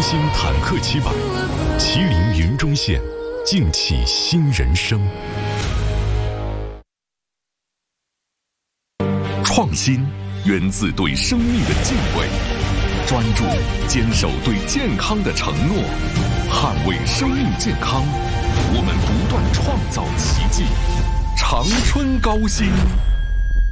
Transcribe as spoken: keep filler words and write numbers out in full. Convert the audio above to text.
新坦克七百，麒麟云中线，尽启新人生。创新源自对生命的敬畏，专注坚守对健康的承诺，捍卫生命健康，我们不断创造奇迹。长春高新。